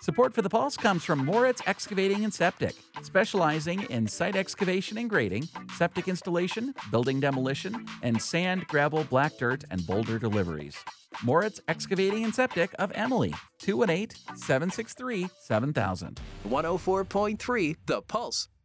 Support for the Pulse comes from Moritz Excavating and Septic, specializing in site excavation and grading, septic installation, building demolition, and sand, gravel, black dirt, and boulder deliveries. Moritz Excavating and Septic of Emily, 218-763-7000. 104.3 The Pulse.